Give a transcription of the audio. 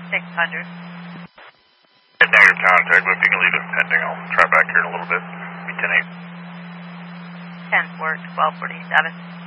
600. Negative contact, but if you can leave it pending, I'll try back here in a little bit. Be 10-8. 10-4, 1247.